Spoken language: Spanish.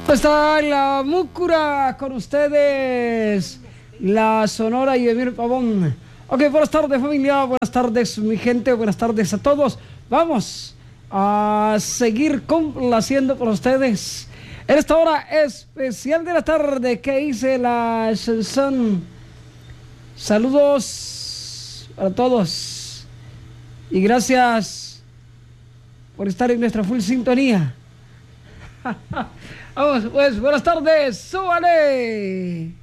Está la Múcura con ustedes, la Sonora y Emir Pavón. Ok, buenas tardes familia, buenas tardes mi gente, buenas tardes a todos. Vamos a seguir complaciendo con ustedes en esta hora especial de la tarde que hice la Shensan. Saludos para todos y gracias por estar en nuestra full sintonía. Vamos pues, buenas tardes, súbale.